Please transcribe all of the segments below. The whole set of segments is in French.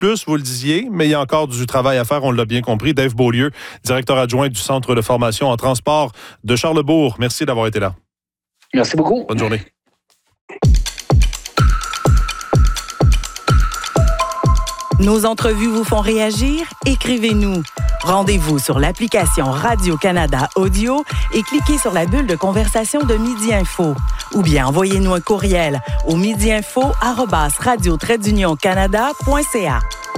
plus, vous le disiez, mais il y a encore du travail à faire, on l'a bien compris. Dave Beaulieu, directeur adjoint du Centre de formation en transport de Charlesbourg. Merci d'avoir été là. Merci beaucoup. Bonne journée. Nos entrevues vous font réagir? Écrivez-nous. Rendez-vous sur l'application Radio-Canada Audio et cliquez sur la bulle de conversation de Midi Info. Ou bien envoyez-nous un courriel au midiinfo@radio-canada.ca.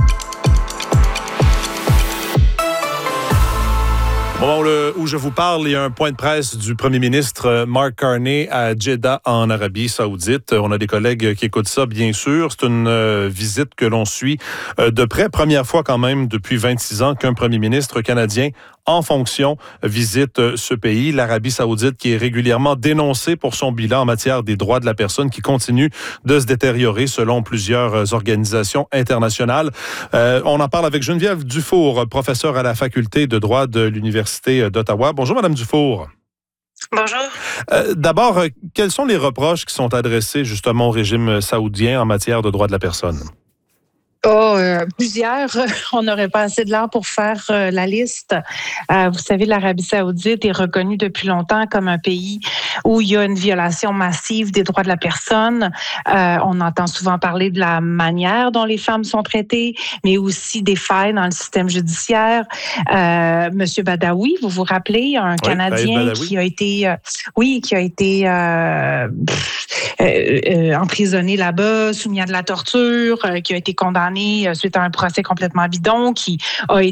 Au moment où je vous parle, il y a un point de presse du premier ministre Mark Carney à Jeddah, en Arabie Saoudite. On a des collègues qui écoutent ça, bien sûr. C'est une visite que l'on suit de près. Première fois quand même depuis 26 ans qu'un premier ministre canadien en fonction visite ce pays, l'Arabie Saoudite, qui est régulièrement dénoncée pour son bilan en matière des droits de la personne, qui continue de se détériorer selon plusieurs organisations internationales. On en parle avec Geneviève Dufour, professeure à la faculté de droit de l'Université d'Ottawa. Bonjour, Madame Dufour. Bonjour. D'abord, quels sont les reproches qui sont adressés justement au régime saoudien en matière de droits de la personne? Plusieurs. On n'aurait pas assez de l'heure pour faire la liste. Vous savez, l'Arabie Saoudite est reconnue depuis longtemps comme un pays où il y a une violation massive des droits de la personne. On entend souvent parler de la manière dont les femmes sont traitées, mais aussi des failles dans le système judiciaire. Monsieur Badawi, vous vous rappelez, un Canadien qui a été, emprisonné là-bas, soumis à de la torture, qui a été condamné suite à un procès complètement bidon, qui a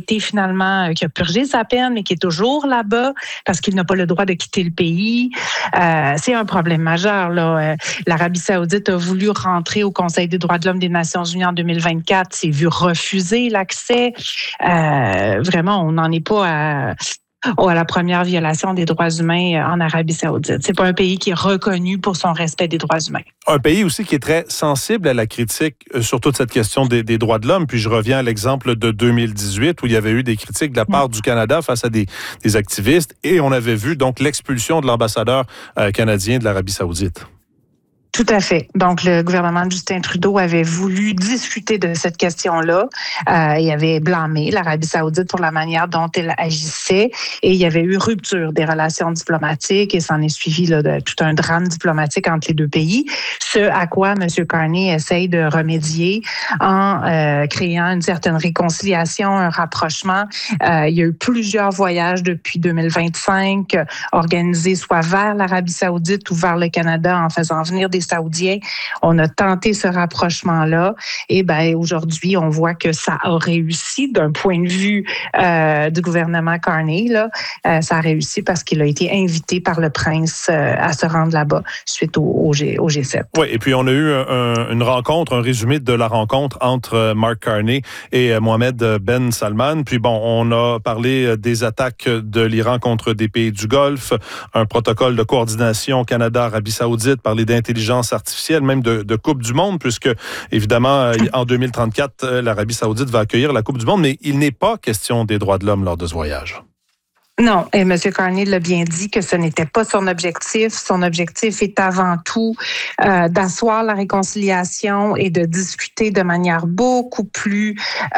purgé sa peine, mais qui est toujours là-bas parce qu'il n'a pas le droit de quitter le pays. C'est un problème majeur, là. L'Arabie Saoudite a voulu rentrer au Conseil des droits de l'homme des Nations unies en 2024, s'est vu refuser l'accès. Vraiment, on n'en est pas à la première violation des droits humains en Arabie Saoudite. C'est pas un pays qui est reconnu pour son respect des droits humains. Un pays aussi qui est très sensible à la critique sur toute cette question des droits de l'homme. Puis je reviens à l'exemple de 2018 où il y avait eu des critiques de la part du Canada face à des activistes et on avait vu donc l'expulsion de l'ambassadeur canadien de l'Arabie Saoudite. Tout à fait. Donc, le gouvernement de Justin Trudeau avait voulu discuter de cette question-là. Il avait blâmé l'Arabie Saoudite pour la manière dont elle agissait et il y avait eu rupture des relations diplomatiques et s'en est suivi tout un drame diplomatique entre les deux pays. Ce à quoi M. Carney essaye de remédier en créant une certaine réconciliation, un rapprochement. Il y a eu plusieurs voyages depuis 2025 organisés soit vers l'Arabie Saoudite ou vers le Canada en faisant venir des Saoudiens. On a tenté ce rapprochement-là et aujourd'hui, on voit que ça a réussi d'un point de vue du gouvernement Carney. Ça a réussi parce qu'il a été invité par le prince à se rendre là-bas suite au G7. Oui, et puis on a eu une rencontre, un résumé de la rencontre entre Mark Carney et Mohamed Ben Salman. Puis on a parlé des attaques de l'Iran contre des pays du Golfe, un protocole de coordination Canada-Arabie Saoudite, parler d'intelligence artificielle, même de Coupe du Monde, puisque, évidemment, en 2034, l'Arabie Saoudite va accueillir la Coupe du Monde, mais il n'est pas question des droits de l'homme lors de ce voyage. Non, et M. Carney l'a bien dit que ce n'était pas son objectif. Son objectif est avant tout d'asseoir la réconciliation et de discuter de manière beaucoup plus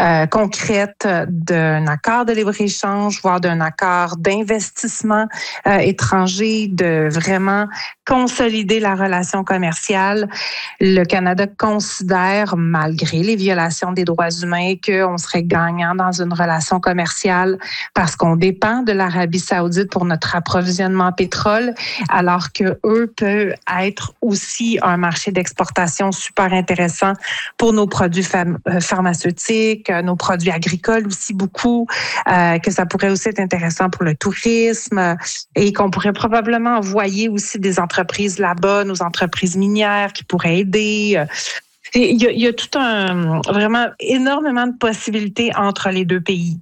concrète d'un accord de libre-échange, voire d'un accord d'investissement étranger, de vraiment consolider la relation commerciale. Le Canada considère, malgré les violations des droits humains, qu'on serait gagnant dans une relation commerciale parce qu'on dépend de l'Arabie Saoudite pour notre approvisionnement en pétrole, alors que eux peuvent être aussi un marché d'exportation super intéressant pour nos produits pharmaceutiques, nos produits agricoles aussi beaucoup, que ça pourrait aussi être intéressant pour le tourisme et qu'on pourrait probablement envoyer aussi des entreprises là-bas, nos entreprises minières qui pourraient aider. Il y a vraiment énormément de possibilités entre les deux pays.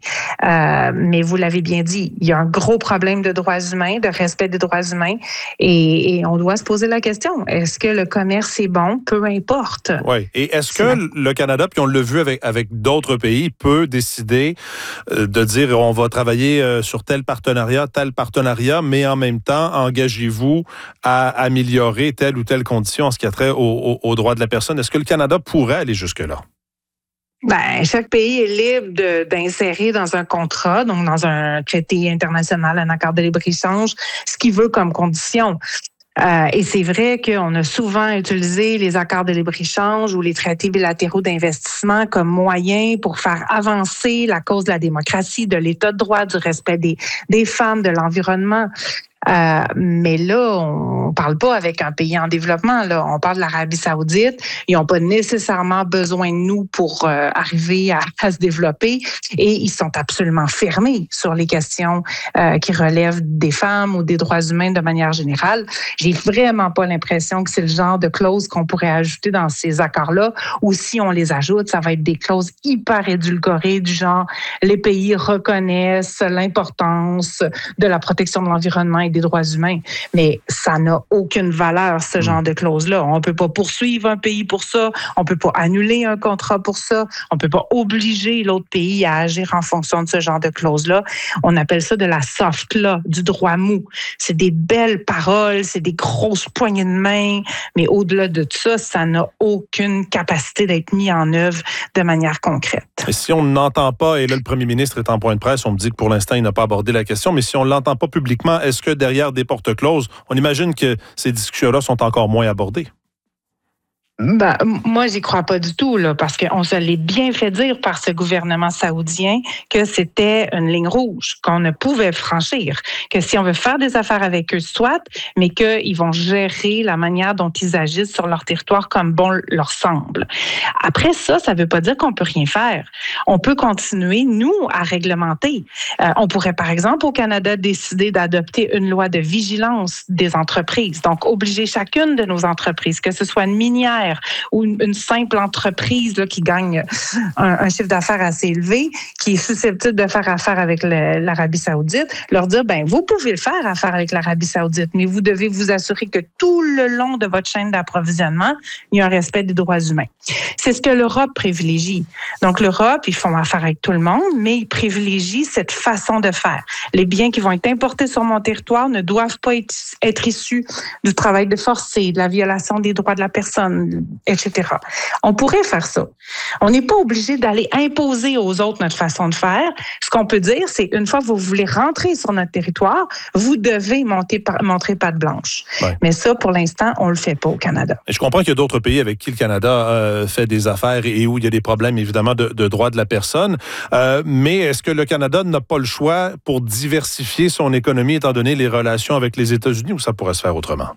Mais vous l'avez bien dit, il y a un gros problème de droits humains, de respect des droits humains. Et on doit se poser la question, est-ce que le commerce est bon? Peu importe. Oui. Et est-ce que le Canada, puis on l'a vu avec d'autres pays, peut décider de dire on va travailler sur tel partenariat, mais en même temps, engagez-vous à améliorer telle ou telle condition en ce qui a trait aux droits de la personne? Est-ce que le Canada pourrait aller jusque-là? Chaque pays est libre d'insérer dans un contrat, donc dans un traité international, un accord de libre-échange, ce qu'il veut comme condition. Et c'est vrai qu'on a souvent utilisé les accords de libre-échange ou les traités bilatéraux d'investissement comme moyen pour faire avancer la cause de la démocratie, de l'état de droit, du respect des femmes, de l'environnement. Mais là, on parle pas avec un pays en développement. Là, on parle de l'Arabie Saoudite. Ils n'ont pas nécessairement besoin de nous pour arriver à se développer, et ils sont absolument fermés sur les questions qui relèvent des femmes ou des droits humains de manière générale. J'ai vraiment pas l'impression que c'est le genre de clauses qu'on pourrait ajouter dans ces accords-là. Ou si on les ajoute, ça va être des clauses hyper édulcorées du genre les pays reconnaissent l'importance de la protection de l'environnement et des droits humains. Mais ça n'a aucune valeur, ce genre de clause-là. On ne peut pas poursuivre un pays pour ça. On ne peut pas annuler un contrat pour ça. On ne peut pas obliger l'autre pays à agir en fonction de ce genre de clause-là. On appelle ça de la soft law, du droit mou. C'est des belles paroles, c'est des grosses poignées de main, mais au-delà de tout ça, ça n'a aucune capacité d'être mis en œuvre de manière concrète. Et si on n'entend pas, et là le premier ministre est en point de presse, on me dit que pour l'instant il n'a pas abordé la question, mais si on ne l'entend pas publiquement, est-ce que derrière des portes closes, on imagine que ces discussions-là sont encore moins abordées? Moi, j'y crois pas du tout, là, parce qu'on se l'est bien fait dire par ce gouvernement saoudien que c'était une ligne rouge, qu'on ne pouvait franchir, que si on veut faire des affaires avec eux, soit, mais qu'ils vont gérer la manière dont ils agissent sur leur territoire comme bon leur semble. Après ça veut pas dire qu'on peut rien faire. On peut continuer, nous, à réglementer. On pourrait, par exemple, au Canada, décider d'adopter une loi de vigilance des entreprises, donc obliger chacune de nos entreprises, que ce soit une minière ou une simple entreprise là, qui gagne un chiffre d'affaires assez élevé, qui est susceptible de faire affaire avec l'Arabie Saoudite, leur dire, vous pouvez le faire affaire avec l'Arabie Saoudite, mais vous devez vous assurer que tout le long de votre chaîne d'approvisionnement, il y a un respect des droits humains. C'est ce que l'Europe privilégie. Donc, l'Europe, ils font affaire avec tout le monde, mais ils privilégient cette façon de faire. Les biens qui vont être importés sur mon territoire ne doivent pas être issus du travail de forcé, de la violation des droits de la personne, etc. On pourrait faire ça. On n'est pas obligé d'aller imposer aux autres notre façon de faire. Ce qu'on peut dire, c'est une fois que vous voulez rentrer sur notre territoire, vous devez montrer patte blanche. Ouais. Mais ça, pour l'instant, on le fait pas au Canada. Et je comprends qu'il y a d'autres pays avec qui le Canada fait des affaires et où il y a des problèmes, évidemment, de droits de la personne. Mais est-ce que le Canada n'a pas le choix pour diversifier son économie, étant donné les relations avec les États-Unis, ou ça pourrait se faire autrement?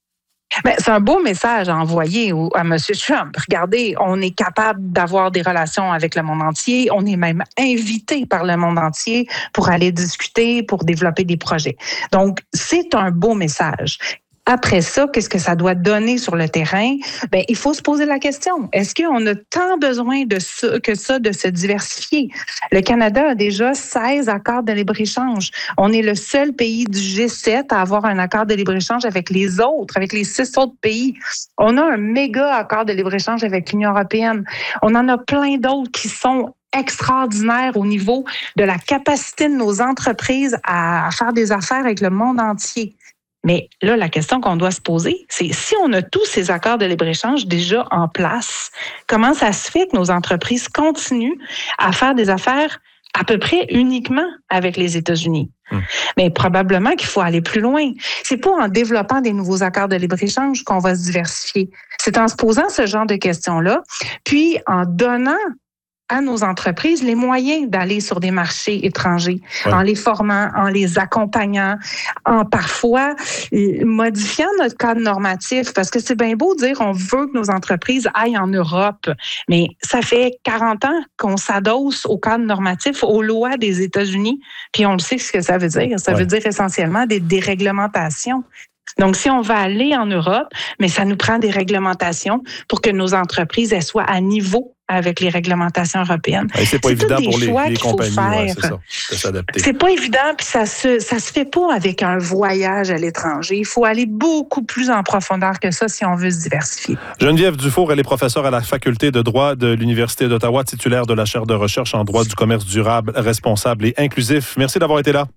C'est un beau message à envoyer à M. Trump. Regardez, on est capable d'avoir des relations avec le monde entier. On est même invité par le monde entier pour aller discuter, pour développer des projets. Donc, c'est un beau message. Après ça, qu'est-ce que ça doit donner sur le terrain? Il faut se poser la question. Est-ce qu'on a tant besoin de ça, de se diversifier? Le Canada a déjà 16 accords de libre-échange. On est le seul pays du G7 à avoir un accord de libre-échange avec les autres, avec les 6 autres pays. On a un méga accord de libre-échange avec l'Union européenne. On en a plein d'autres qui sont extraordinaire au niveau de la capacité de nos entreprises à faire des affaires avec le monde entier. Mais là, la question qu'on doit se poser, c'est si on a tous ces accords de libre-échange déjà en place, comment ça se fait que nos entreprises continuent à faire des affaires à peu près uniquement avec les États-Unis? Mais probablement qu'il faut aller plus loin. C'est pas en développant des nouveaux accords de libre-échange qu'on va se diversifier. C'est en se posant ce genre de questions-là, puis en donnant à nos entreprises les moyens d'aller sur des marchés étrangers, en les formant, en les accompagnant, en parfois modifiant notre cadre normatif, parce que c'est bien beau de dire on veut que nos entreprises aillent en Europe, mais ça fait 40 ans qu'on s'adosse au cadre normatif, aux lois des États-Unis, puis on le sait ce que ça veut dire. Ça veut dire essentiellement des déréglementations. Donc, si on va aller en Europe, mais ça nous prend des réglementations pour que nos entreprises elles soient à niveau avec les réglementations européennes. Et c'est pas évident pour les compagnies, c'est ça, de s'adapter. C'est pas évident, puis ça se fait pas avec un voyage à l'étranger. Il faut aller beaucoup plus en profondeur que ça si on veut se diversifier. Geneviève Dufour, elle est professeure à la faculté de droit de l'Université d'Ottawa, titulaire de la chaire de recherche en droit du commerce durable, responsable et inclusif. Merci d'avoir été là.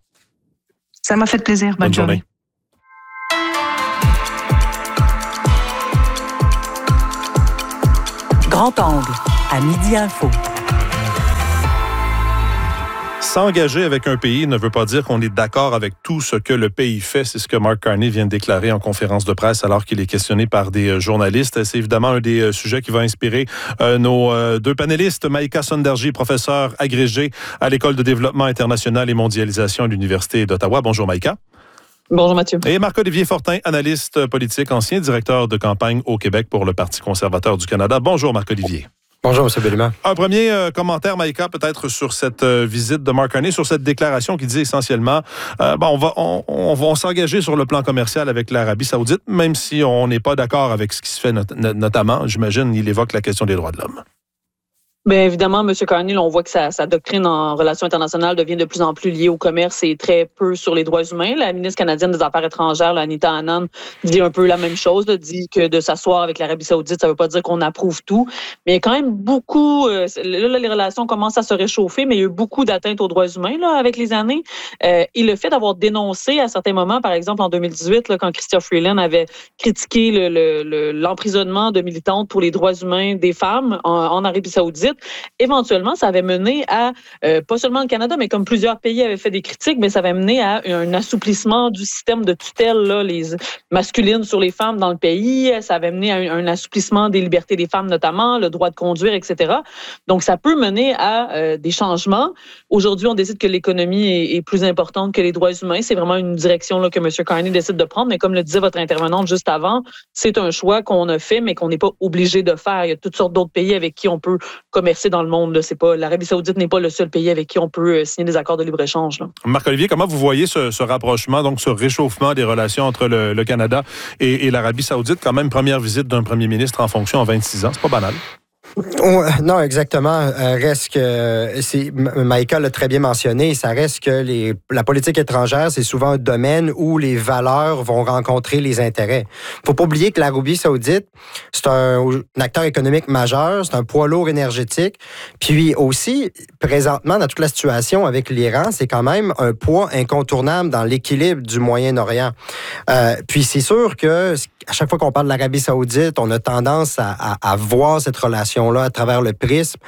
Ça m'a fait plaisir. Bonne journée. Grand angle, à Midi Info. s'engager avec un pays ne veut pas dire qu'on est d'accord avec tout ce que le pays fait. C'est ce que Mark Carney vient de déclarer en conférence de presse alors qu'il est questionné par des journalistes. C'est évidemment un des sujets qui va inspirer nos deux panélistes. Maïka Sonderji, professeure agrégée à l'École de développement international et mondialisation à l'Université d'Ottawa. Bonjour Maïka. Bonjour Mathieu. Et Marc-Olivier Fortin, analyste politique, ancien directeur de campagne au Québec pour le Parti conservateur du Canada. Bonjour Marc-Olivier. Bonjour, M. Bellman. Un premier commentaire, Maïka, peut-être sur cette visite de Mark Carney, sur cette déclaration qui dit essentiellement on va s'engager sur le plan commercial avec l'Arabie saoudite, même si on n'est pas d'accord avec ce qui se fait, notamment, j'imagine, il évoque la question des droits de l'homme. Bien évidemment, M. Carney, on voit que sa doctrine en relations internationales devient de plus en plus liée au commerce et très peu sur les droits humains. La ministre canadienne des Affaires étrangères, Anita Anand, dit un peu la même chose, dit que de s'asseoir avec l'Arabie saoudite, ça ne veut pas dire qu'on approuve tout. Mais il y a quand même beaucoup... là, les relations commencent à se réchauffer, mais il y a eu beaucoup d'atteintes aux droits humains là, avec les années. Et le fait d'avoir dénoncé à certains moments, par exemple en 2018, là, quand Chrystia Freeland avait critiqué l'emprisonnement de militantes pour les droits humains des femmes en Arabie saoudite, éventuellement, ça avait mené à, pas seulement le Canada, mais comme plusieurs pays avaient fait des critiques, mais ça avait mené à un assouplissement du système de tutelle là, les masculines sur les femmes dans le pays. Ça avait mené à un assouplissement des libertés des femmes, notamment, le droit de conduire, etc. Donc, ça peut mener à des changements. Aujourd'hui, on décide que l'économie est plus importante que les droits humains. C'est vraiment une direction là, que M. Carney décide de prendre. Mais comme le disait votre intervenante juste avant, c'est un choix qu'on a fait, mais qu'on n'est pas obligé de faire. Il y a toutes sortes d'autres pays avec qui on peut commercer dans le monde. Là. C'est pas, l'Arabie saoudite n'est pas le seul pays avec qui on peut signer des accords de libre-échange. Là. Marc-Olivier, comment vous voyez ce rapprochement, donc ce réchauffement des relations entre le Canada et l'Arabie saoudite? Quand même, première visite d'un premier ministre en fonction en 26 ans. C'est pas banal. Non, exactement. Reste que, Maïka l'a très bien mentionné, ça reste que la politique étrangère, c'est souvent un domaine où les valeurs vont rencontrer les intérêts. Faut pas oublier que l'Arabie saoudite, c'est un acteur économique majeur, c'est un poids lourd énergétique. Puis aussi, présentement, dans toute la situation avec l'Iran, c'est quand même un poids incontournable dans l'équilibre du Moyen-Orient. Puis c'est sûr que à chaque fois qu'on parle de l'Arabie saoudite, on a tendance à voir cette relation-là à travers le prisme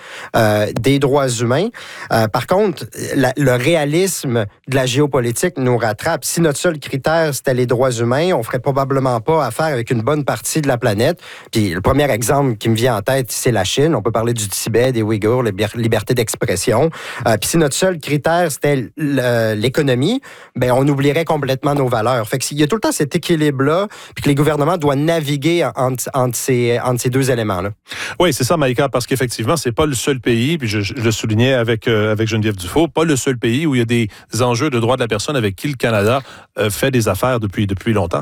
des droits humains. Par contre, le réalisme de la géopolitique nous rattrape. Si notre seul critère, c'était les droits humains, on ferait probablement pas affaire avec une bonne partie de la planète. Puis le premier exemple qui me vient en tête, c'est la Chine. On peut parler du Tibet, des Ouïghours, la liberté d'expression. Puis si notre seul critère, c'était l'économie, ben on oublierait complètement nos valeurs. Fait qu'il y a tout le temps cet équilibre-là, puis que les gouvernements doivent naviguer entre ces deux éléments-là. Oui, c'est ça, Maïka, parce qu'effectivement, c'est pas le seul pays, puis je le soulignais avec Geneviève Dufault, pas le seul pays où il y a des enjeux de droits de la personne avec qui le Canada fait des affaires depuis longtemps.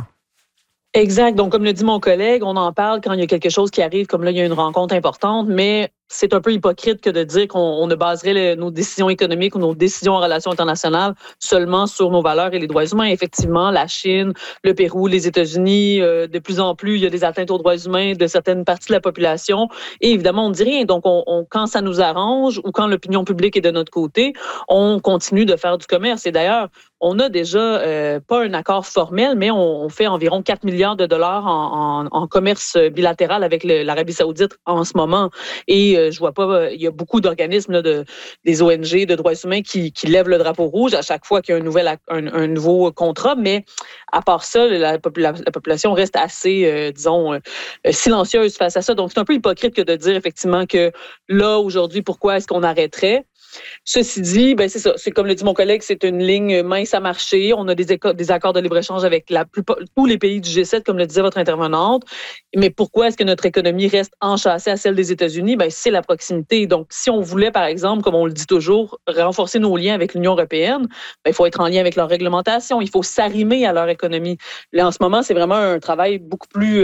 Exact. Donc, comme le dit mon collègue, on en parle quand il y a quelque chose qui arrive, comme là, il y a une rencontre importante, mais c'est un peu hypocrite que de dire qu'on ne baserait nos décisions économiques ou nos décisions en relations internationales seulement sur nos valeurs et les droits humains. Effectivement, la Chine, le Pérou, les États-Unis, de plus en plus, il y a des atteintes aux droits humains de certaines parties de la population. Et évidemment, on ne dit rien. Donc, quand ça nous arrange ou quand l'opinion publique est de notre côté, on continue de faire du commerce. Et d'ailleurs, on a déjà pas un accord formel, mais on fait environ 4 milliards de dollars en commerce bilatéral avec l'Arabie saoudite en ce moment. Et je vois pas, il y a beaucoup d'organismes, là, des ONG de droits humains qui lèvent le drapeau rouge à chaque fois qu'il y a un nouveau contrat. Mais à part ça, la population reste assez, silencieuse face à ça. Donc, c'est un peu hypocrite que de dire effectivement que là, aujourd'hui, pourquoi est-ce qu'on arrêterait? Ceci dit, ben c'est ça. C'est comme le dit mon collègue, c'est une ligne mince à marcher. On a des accords de libre-échange avec tous les pays du G7, comme le disait votre intervenante. Mais pourquoi est-ce que notre économie reste enchâssée à celle des États-Unis? Ben, c'est la proximité. Donc, si on voulait, par exemple, comme on le dit toujours, renforcer nos liens avec l'Union européenne, ben, il faut être en lien avec leur réglementation. Il faut s'arrimer à leur économie. Là, en ce moment, c'est vraiment un travail beaucoup plus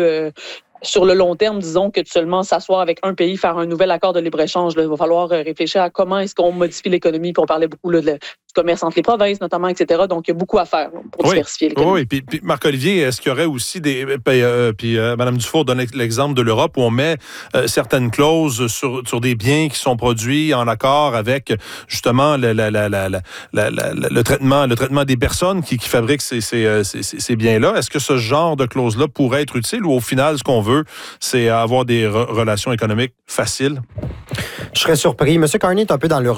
sur le long terme, disons, que de seulement s'asseoir avec un pays, faire un nouvel accord de libre-échange. Là, il va falloir réfléchir à comment est-ce qu'on modifie l'économie. Puis on parlait beaucoup là, du commerce entre les provinces, notamment, etc. Donc, il y a beaucoup à faire là, pour diversifier l'économie. Oui, puis Marc-Olivier, est-ce qu'il y aurait aussi puis Mme Dufour donne l'exemple de l'Europe où on met certaines clauses sur des biens qui sont produits en accord avec, justement, le traitement des personnes qui fabriquent ces biens-là. Est-ce que ce genre de clause-là pourrait être utile ou au final, ce qu'on veut, c'est avoir des relations économiques faciles? Je serais surpris. M. Carney est un peu dans l'urgence.